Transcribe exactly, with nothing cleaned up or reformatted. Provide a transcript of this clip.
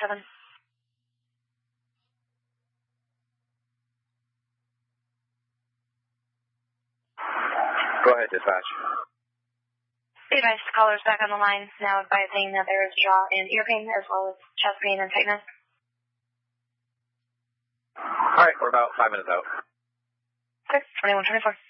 seven. Go ahead, dispatch. Be advised, callers back on the line now advising that there is jaw and ear pain as well as chest pain and tightness. All right, we're about five minutes out. Okay, twenty-one twenty-four.